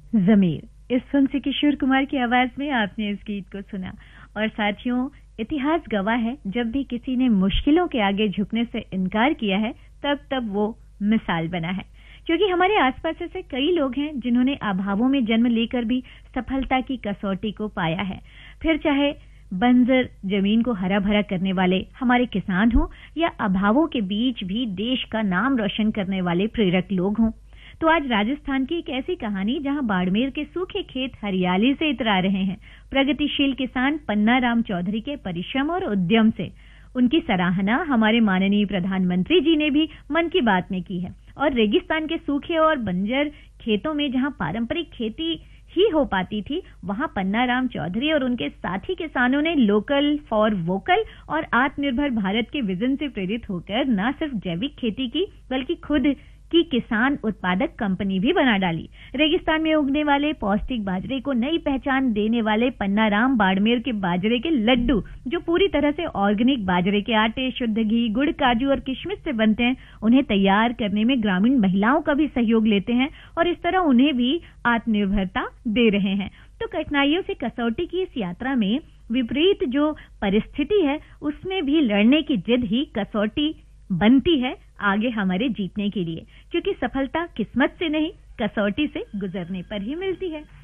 ज़मीर। इस फिल्म से किशोर कुमार की आवाज में आपने इस गीत को सुना। और साथियों, इतिहास गवाह है, जब भी किसी ने मुश्किलों के आगे झुकने से इनकार किया है तब वो मिसाल बना है। क्योंकि हमारे आसपास ऐसे कई लोग हैं जिन्होंने अभावों में जन्म लेकर भी सफलता की कसौटी को पाया है। फिर चाहे बंजर जमीन को हरा भरा करने वाले हमारे किसान हों या अभावों के बीच भी देश का नाम रोशन करने वाले प्रेरक लोग हों। तो आज राजस्थान की एक ऐसी कहानी जहां बाड़मेर के सूखे खेत हरियाली से इतरा रहे हैं, प्रगतिशील किसान पन्ना राम चौधरी के परिश्रम और उद्यम से। उनकी सराहना हमारे माननीय प्रधानमंत्री जी ने भी मन की बात में की है। और रेगिस्तान के सूखे और बंजर खेतों में जहां पारंपरिक खेती ही हो पाती थी, वहां पन्ना राम चौधरी और उनके साथी किसानों ने लोकल फॉर वोकल और आत्मनिर्भर भारत के विजन से प्रेरित होकर न सिर्फ जैविक खेती की बल्कि खुद की किसान उत्पादक कंपनी भी बना डाली। रेगिस्तान में उगने वाले पौष्टिक बाजरे को नई पहचान देने वाले पन्ना राम बाड़मेर के बाजरे के लड्डू, जो पूरी तरह से ऑर्गेनिक बाजरे के आटे, शुद्ध घी, गुड़, काजू और किशमिश से बनते हैं, उन्हें तैयार करने में ग्रामीण महिलाओं का भी सहयोग लेते हैं और इस तरह उन्हें भी आत्मनिर्भरता दे रहे हैं। तो कठिनाइयों से कसौटी की इस यात्रा में विपरीत जो परिस्थिति है, उसमें भी लड़ने की जिद ही कसौटी बनती है आगे हमारे जीतने के लिए। क्योंकि सफलता किस्मत से नहीं, कसौटी से गुजरने पर ही मिलती है।